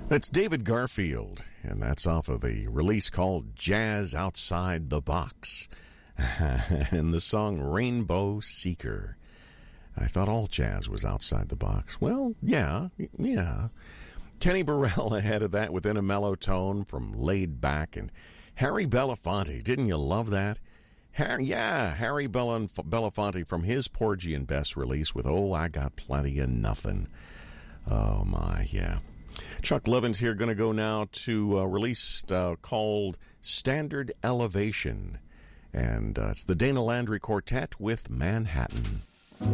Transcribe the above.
That's David Garfield, and that's off of a release called Jazz Outside the Box, and the song Rainbow Seeker. I thought all jazz was outside the box. Well, yeah. Kenny Burrell ahead of that within a mellow tone from Laid Back, and Harry Belafonte. Didn't you love that? Harry Belafonte from his Porgy and Bess release with Oh, I Got Plenty of Nothing. Oh, my, yeah. Chuck Levin's here, going to go now to a release called Standard Elevation. And it's the Dana Landry Quartet with Manhattan.